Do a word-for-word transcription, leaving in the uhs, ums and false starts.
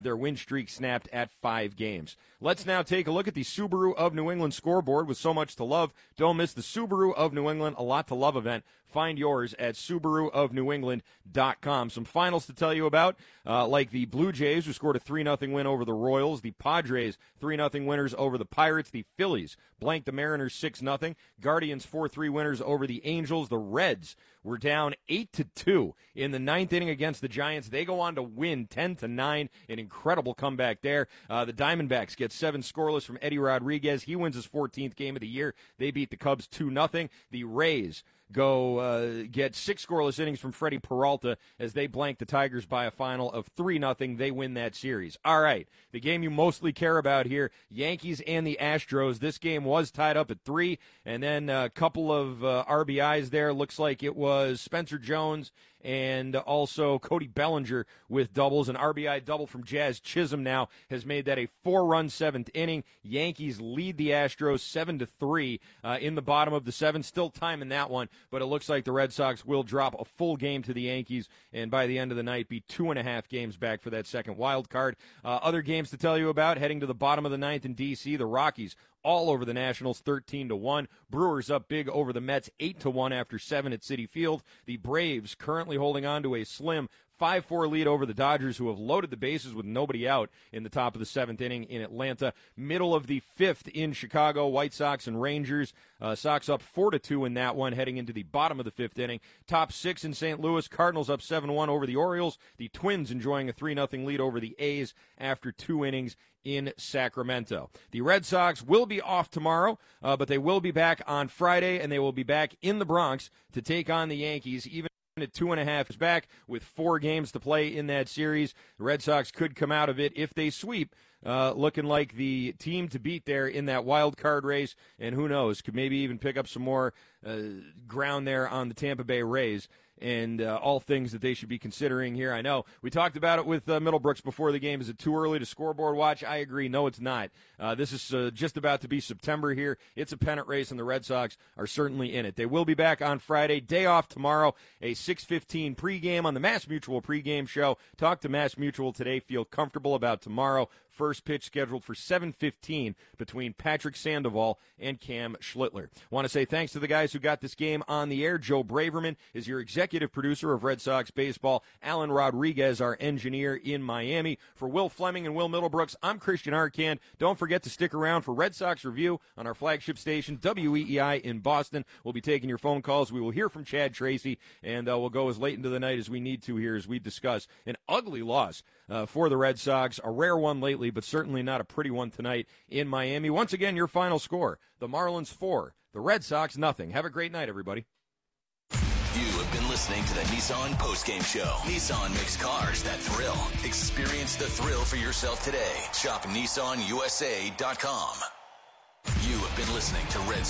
Their win streak snapped at five games. Let's now take a look at the Subaru of New England scoreboard with so much to love. Don't miss the Subaru of New England A Lot to Love event. Find yours at Subaru of New England dot com. Some finals to tell you about, uh, like the Blue Jays, who scored a three nothing win over the Royals. The Padres, three nothing winners over the Pirates. The Phillies blanked the Mariners six nothing. Guardians, four three winners over the Angels. The Reds were down eight to two in the ninth inning against the Giants. They go on to win ten to nine. An incredible comeback there. Uh, the Diamondbacks get seven scoreless from Eddie Rodriguez. He wins his fourteenth game of the year. They beat the Cubs two nothing. The Rays go uh, get six scoreless innings from Freddie Peralta as they blank the Tigers by a final of three nothing. They win that series. All right, the game you mostly care about here, Yankees and the Astros. This game was tied up at three, and then a couple of uh, R B Is there. Looks like it was Spencer Jones and also Cody Bellinger with doubles. An R B I double from Jazz Chisholm now has made that a four-run seventh inning. Yankees lead the Astros seven to three uh, in the bottom of the seventh. Still time in that one, but it looks like the Red Sox will drop a full game to the Yankees, and by the end of the night be two and a half games back for that second wild card. Uh, other games to tell you about, heading to the bottom of the ninth in D C, the Rockies all over the Nationals, thirteen to one. Brewers up big over the Mets, eight to one after seven at Citi Field. The Braves currently holding on to a slim five four lead over the Dodgers, who have loaded the bases with nobody out in the top of the seventh inning in Atlanta. Middle of the fifth in Chicago, White Sox and Rangers. Uh, Sox up four to two in that one, heading into the bottom of the fifth inning. Top six in Saint Louis, Cardinals up seven one over the Orioles. The Twins enjoying a three nothing lead over the A's after two innings in Sacramento. The Red Sox will be off tomorrow, uh, but they will be back on Friday, and they will be back in the Bronx to take on the Yankees, even at two and a half is back with four games to play in that series. The Red Sox could come out of it if they sweep, uh, looking like the team to beat there in that wild card race, and who knows, could maybe even pick up some more uh, ground there on the Tampa Bay Rays. And uh, all things that they should be considering here. I know we talked about it with uh, Middlebrooks before the game. Is it too early to scoreboard watch? I agree. No, it's not. Uh, this is uh, just about to be September here. It's a pennant race, and the Red Sox are certainly in it. They will be back on Friday. Day off tomorrow. A six fifteen pregame on the Mass Mutual pregame show. Talk to Mass Mutual today. Feel comfortable about tomorrow. First pitch scheduled for seven fifteen between Patrick Sandoval and Cam Schlittler. Want to say thanks to the guys who got this game on the air. Joe Braverman is your executive producer of Red Sox baseball. Alan Rodriguez, our engineer in Miami. For Will Fleming and Will Middlebrooks, I'm Christian Arcand. Don't forget to stick around for Red Sox Review on our flagship station, W E E I in Boston. We'll be taking your phone calls. We will hear from Chad Tracy, and uh, we'll go as late into the night as we need to here as we discuss an ugly loss uh, for the Red Sox, a rare one lately, but certainly not a pretty one tonight in Miami. Once again, your final score, the Marlins four, the Red Sox nothing. Have a great night, everybody. You have been listening to the Nissan Postgame Show. Nissan makes cars that thrill. Experience the thrill for yourself today. Shop Nissan U S A dot com. You have been listening to Red